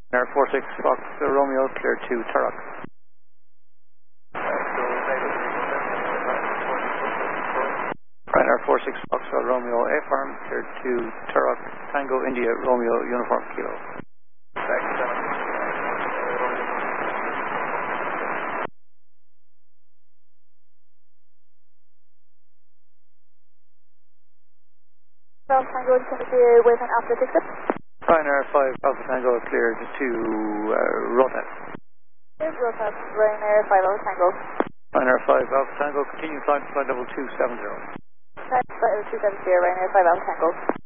Air 46 Fox Romeo, clear to Turok. Ryanair 46 Fox Romeo, A-Farm, clear to Turok, Tango India, Romeo, Uniform Kilo. Tango, continue with an after ticket. Ryanair 5 Alpha Tango, cleared to Rotas. Rotas, Ryanair 5 Alpha Tango. Ryanair 5 Alpha Tango, continue flight level 270. Flight level 270, Ryanair 5 Alpha Tango.